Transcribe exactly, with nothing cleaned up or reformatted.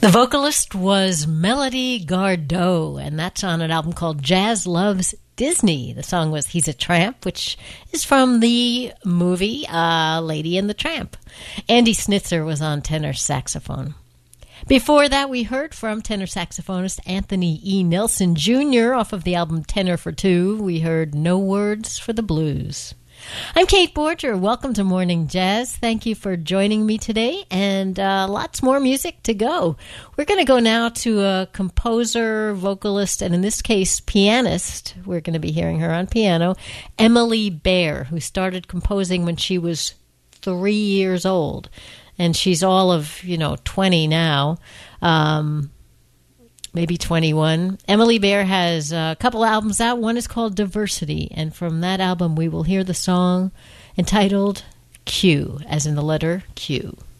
The vocalist was Melody Gardot, and that's on an album called Jazz Loves Disney. The song was He's a Tramp, which is from the movie uh, Lady and the Tramp. Andy Snitzer was on tenor saxophone. Before that, we heard from tenor saxophonist Anthony E. Nelson Junior off of the album Tenor for Two. We heard No Words for the Blues. I'm Kate Borger. Welcome to Morning Jazz. Thank you for joining me today, and uh, lots more music to go. We're going to go now to a composer, vocalist, and in this case, pianist. We're going to be hearing her on piano, Emily Baer, who started composing when she was three years old, and she's all of, you know, twenty now. Um... maybe twenty-one. Emily Baer has a couple albums out. One is called Diversity, and from that album we will hear the song entitled Q, as in the letter Q.